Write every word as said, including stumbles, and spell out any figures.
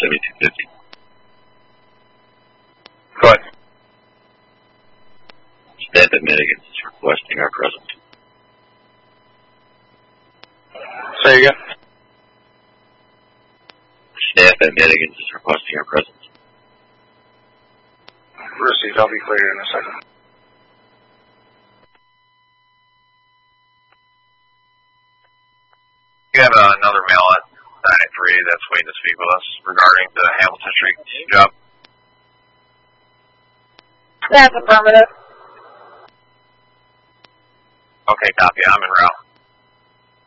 seventy-two fifty. Go ahead. Staff at Mitigants is requesting our presence. Say again. Staff at Mitigants is requesting our presence. Received. I'll be clear in a second. We have uh, another male at nine three that's waiting to speak with us regarding the Hamilton Street job. That's affirmative. Okay, copy. I'm en route.